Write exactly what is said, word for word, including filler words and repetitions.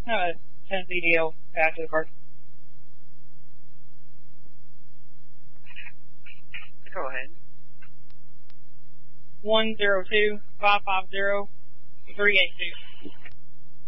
Uh, ten C D L back to the car. Go ahead. One zero two five five zero three eight two.